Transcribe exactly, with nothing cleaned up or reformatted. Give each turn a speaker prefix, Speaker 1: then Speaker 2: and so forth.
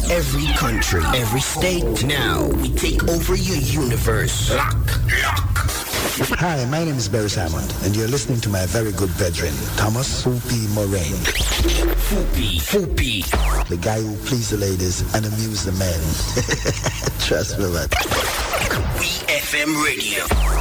Speaker 1: Every country, every state. Now we take over your universe. Lock, lock.
Speaker 2: Hi, my name is Barry Salmond, and you're listening to my very good brethren, Thomas Fupi Moraine.
Speaker 1: Fupi, Fupi.
Speaker 2: The guy who pleases the ladies and amuse the men. Trust me, man.
Speaker 1: We F M Radio.